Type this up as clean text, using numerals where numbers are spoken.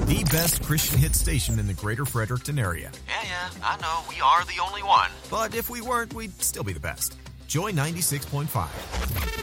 the best Christian hit station in the greater Fredericton area. Yeah, I know. We are the only one. But if we weren't, we'd still be the best. Joy 96.5.